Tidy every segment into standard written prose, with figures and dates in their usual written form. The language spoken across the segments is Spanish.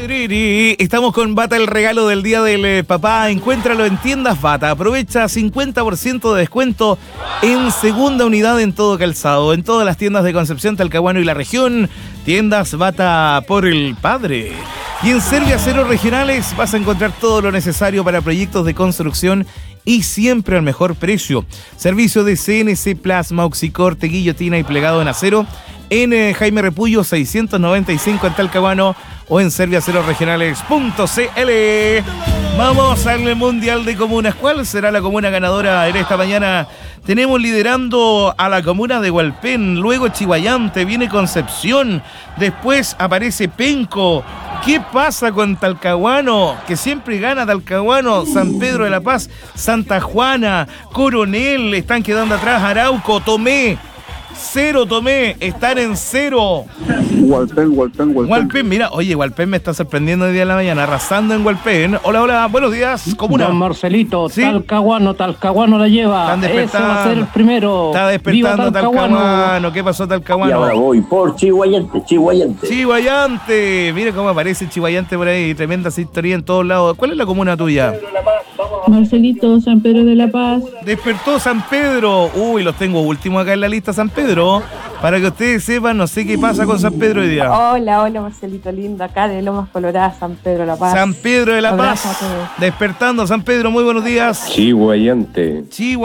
Estamos con Bata, el regalo del Día del Papá. Encuéntralo en Tiendas Bata. Aprovecha 50% de descuento en segunda unidad en todo calzado. En todas las tiendas de Concepción, Talcahuano y la región. Tiendas Bata por el padre. Y en Serviaceros Regionales vas a encontrar todo lo necesario para proyectos de construcción y siempre al mejor precio. Servicio de CNC, plasma, oxicorte, guillotina y plegado en acero en Jaime Repullo 695 en Talcahuano o en serviacerosregionales.cl. Vamos al Mundial de Comunas. ¿Cuál será la comuna ganadora en esta mañana? Tenemos liderando a la comuna de Hualpén, luego Chiguayante, viene Concepción, después aparece Penco. ¿Qué pasa con Talcahuano? Que siempre gana Talcahuano, San Pedro de la Paz, Santa Juana, Coronel, están quedando atrás Arauco, Tomé. Cero, Tomé, están en cero. Hualpén, mira, oye, Hualpén me está sorprendiendo hoy día en la mañana, arrasando en Hualpén. Hola, buenos días, comuna. Don Marcelito, ¿sí? Talcahuano la lleva. Están despertando. Ese va a ser el primero. Está despertando Talcahuano. ¿Qué pasó, Talcahuano? Y ahora voy por Chiguayante. Chiguayante, mira cómo aparece Chiguayante por ahí, tremenda historia en todos lados. ¿Cuál es la comuna tuya? Marcelito, San Pedro de la Paz. Despertó San Pedro. Uy, los tengo últimos acá en la lista, San Pedro. Para que ustedes sepan, no sé qué pasa con San Pedro hoy día. Hola, Marcelito lindo, acá de Lomas Coloradas, San Pedro de la Paz. San Pedro de la Paz. Despertando San Pedro, muy buenos días. Chiguayante.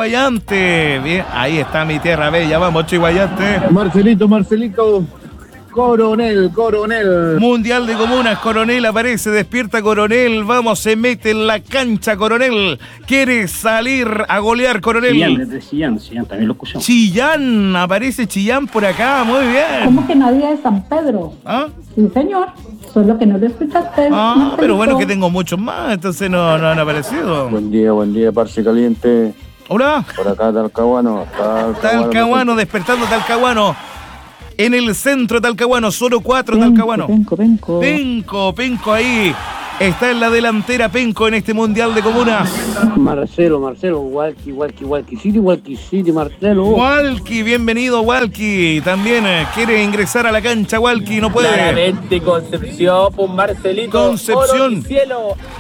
Bien, ahí está mi tierra bella, vamos Chiguayante. Marcelito. Coronel. Mundial de Comunas, Coronel aparece, despierta Coronel, vamos, se mete en la cancha Coronel, quiere salir a golear Coronel. Chillán, también lo escuchamos. Chillán, aparece Chillán por acá, muy bien. ¿Cómo que nadie de San Pedro? ¿Ah? Sí, señor, solo que no lo escuchaste. Pero bueno que tengo muchos más, entonces no han aparecido. Buen día, parce caliente. Hola. Por acá, Talcahuano. Talcahuano, despertando Talcahuano. En el centro de Talcahuano, solo 4 Talcahuano. Penco ahí. Está en la delantera Penco en este Mundial de Comunas. Marcelo, Walkie City, Marcelo. Walkie, bienvenido Walkie. También quiere ingresar a la cancha Walkie, no puede. Claramente Concepción, pues Marcelito. Concepción. Oro y cielo.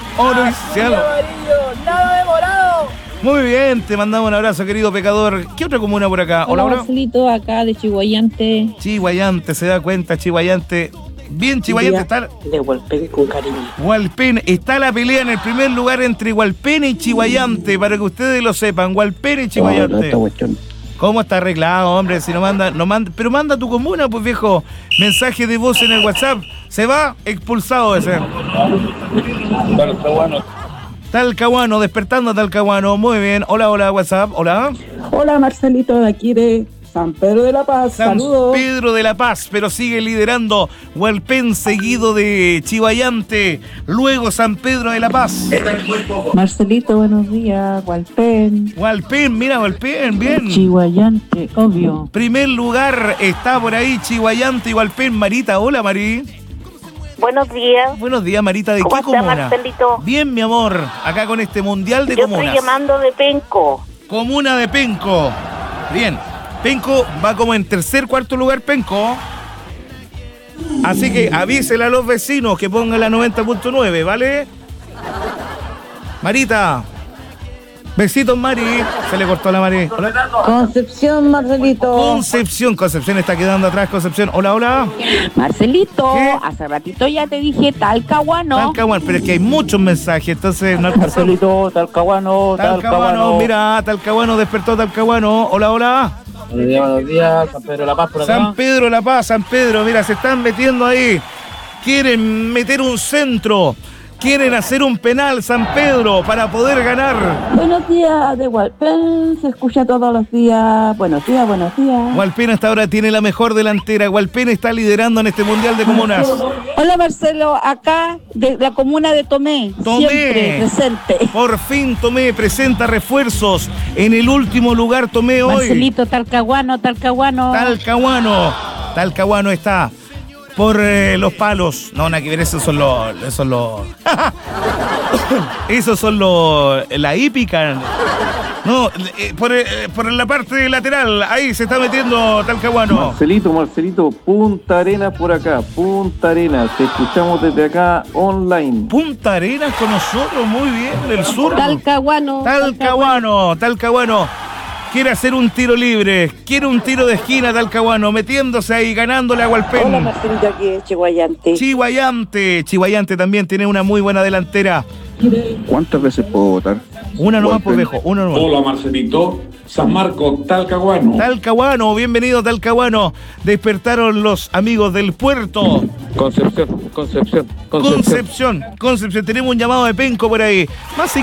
Amarillo, nada de morado. Muy bien, te mandamos un abrazo, querido pecador. ¿Qué otra comuna por acá? Hola, Marcelito, acá de Chiguayante. Chiguayante, se da cuenta, Chiguayante. Bien, Chiguayante está. De Hualpén con cariño. Hualpén, está la pelea en el primer lugar entre Hualpén y Chiguayante, para que ustedes lo sepan. Hualpén y Chiguayante. ¿Cómo está arreglado, hombre? Si no manda, pero manda tu comuna, pues viejo. Mensaje de voz en el WhatsApp. Se va expulsado ese. Talcahuano, despertando Talcahuano. Muy bien. Hola, WhatsApp. Hola. Hola, Marcelito, de aquí de San Pedro de la Paz. Saludos. San Pedro de la Paz, pero sigue liderando Hualpén, seguido de Chiguayante. Luego San Pedro de la Paz. Marcelito, buenos días. Hualpén, mira, Hualpén, bien. Chiguayante, obvio. Primer lugar está por ahí Chiguayante y Hualpén. Marita, hola, Mari. Buenos días. Buenos días, Marita. ¿De qué comuna? Marcelito? Bien, mi amor. Acá con este Mundial de Comunas. Yo estoy llamando de Penco. Comuna de Penco. Bien. Penco va como en cuarto lugar, Penco. Así que avísele a los vecinos que pongan la 90.9, ¿vale? Marita. Besitos, Mari. Se le cortó la Mari. Hola. Concepción, Marcelito. Concepción está quedando atrás. Concepción, hola. Marcelito, ¿qué? Hace ratito ya te dije Talcahuano, pero es que hay muchos mensajes, entonces no alcanzó. Marcelito, Talcahuano. Mira, Talcahuano, despertó Talcahuano. Hola. Buenos días, San Pedro de la Paz por acá. San Pedro, mira, se están metiendo ahí. Quieren meter un centro. Quieren hacer un penal, San Pedro, para poder ganar. Buenos días de Hualpén, se escucha todos los días. Buenos días. Hualpén hasta ahora tiene la mejor delantera. Hualpén está liderando en este Mundial de Comunas. Hola, Marcelo, acá de la comuna de Tomé. Siempre presente. Por fin Tomé presenta refuerzos. En el último lugar Tomé hoy. Marcelito, Talcahuano. Talcahuano está. por los palos. No, nada que ver, esos son los... esos son la hípica. No, por la parte lateral, ahí se está metiendo Talcahuano. Marcelito, Punta Arenas por acá, Punta Arenas, te escuchamos desde acá online. Punta Arenas con nosotros, muy bien, del sur. Talcahuano. Talcahuano. Quiere hacer un tiro libre, quiere un tiro de esquina Talcahuano, metiéndose ahí, ganándole a Hualpén. Hola, Marcelito, aquí es Chihuayante. Chihuayante también tiene una muy buena delantera. ¿Cuántas veces puedo votar? Una nomás, por viejo, una nomás. Hola, Marcelito. San Marcos, Talcahuano. Talcahuano, bienvenido Talcahuano. Despertaron los amigos del puerto. Concepción. Tenemos un llamado de Penco por ahí. Más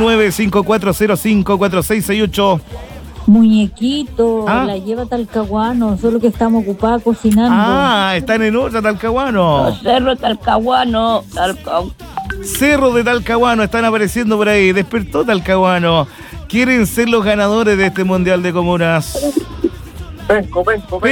569-5405-4668. Muñequito, ¿Ah? la lleva Talcahuano, solo que estamos ocupados cocinando. Ah, están en otra Talcahuano. Cerro Talcahuano. Cerro de Talcahuano, están apareciendo por ahí. Despertó Talcahuano. Quieren ser los ganadores de este Mundial de Comunas. Penco.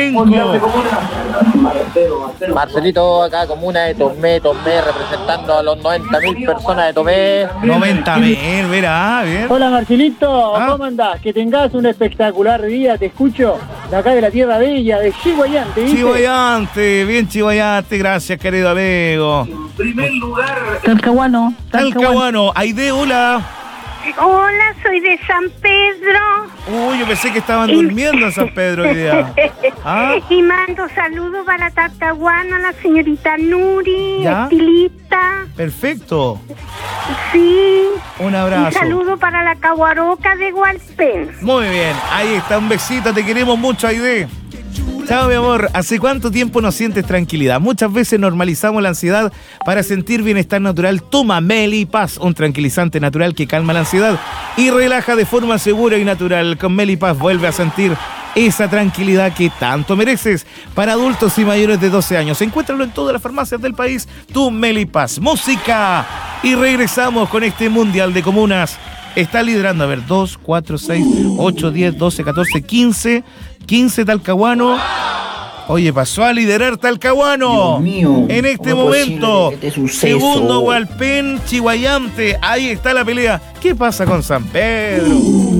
Marcelito, acá comuna de Tomé, representando a los 90.000 personas de Tomé. 90.000, verá, bien. Hola Marcelito, Ah. ¿cómo andás? Que tengas un espectacular día, te escucho de acá de la Tierra Bella, de Chihuayante, ¿viste? Chihuayante, bien Chihuayante, gracias querido amigo. Talcahuano. Talcahuano, Aide, hola. Hola, soy de San Pedro. Uy, yo pensé que estaban durmiendo en San Pedro hoy día. ¿Ah? Y mando saludos para Talcahuano, a la señorita Nuri, ¿Ya? estilista. Perfecto. Sí. Un Y abrazo. saludo para la Caguaroca de Hualpén. Muy bien, ahí está, un besito, te queremos mucho, Aide. Chao, mi amor. ¿Hace cuánto tiempo no sientes tranquilidad? Muchas veces normalizamos la ansiedad para sentir bienestar natural. Toma Melipaz, un tranquilizante natural que calma la ansiedad y relaja de forma segura y natural. Con Melipaz vuelve a sentir esa tranquilidad que tanto mereces. Para adultos y mayores de 12 años. Encuéntralo en todas las farmacias del país. Tu Melipaz. Música. Y regresamos con este Mundial de Comunas. Está liderando, a ver, 2, 4, 6, 8, 10, 12, 14, 15 Talcahuano. Oye, pasó a liderar Talcahuano. Dios mío, en este ¿cómo es momento. posible que este suceso? Segundo, Hualpén, Chihuayante. Ahí está la pelea. ¿Qué pasa con San Pedro?